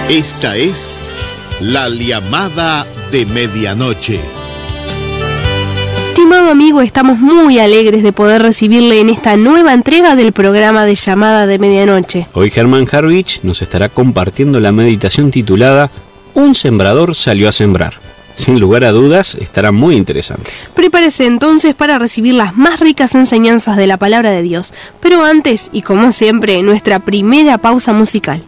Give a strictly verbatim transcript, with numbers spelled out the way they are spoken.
Esta es la llamada de medianoche. Estimado amigo, estamos muy alegres de poder recibirle en esta nueva entrega del programa de Llamada de Medianoche. Hoy Germán Harvich nos estará compartiendo la meditación titulada Un sembrador salió a sembrar. Sin lugar a dudas, estará muy interesante. Prepárese entonces para recibir las más ricas enseñanzas de la palabra de Dios. Pero antes, y como siempre, nuestra primera pausa musical.